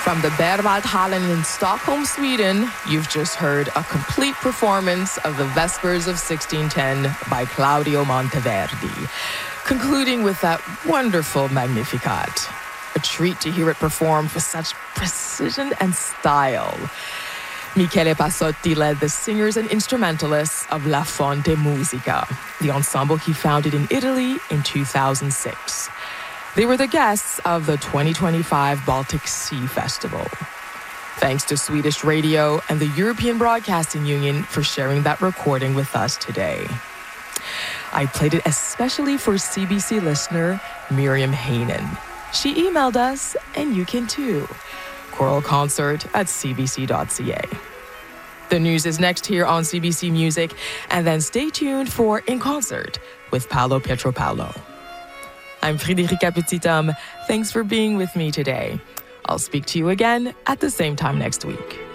From the Berwaldhallen in Stockholm, Sweden, you've just heard a complete performance of the Vespers of 1610 by Claudio Monteverdi, concluding with that wonderful Magnificat. A treat to hear it performed with such precision and style. Michele Passotti led the singers and instrumentalists of La Fonte Musica, the ensemble he founded in Italy in 2006. They were the guests of the 2025 Baltic Sea Festival. Thanks to Swedish Radio and the European Broadcasting Union for sharing that recording with us today. I played it especially for CBC listener Miriam Hainan. She emailed us, and you can too. choralconcert@cbc.ca. The news is next here on CBC Music, and then stay tuned for In Concert with Paolo Pietropaulo. I'm Friederike Petitom. Thanks for being with me today. I'll speak to you again at the same time next week.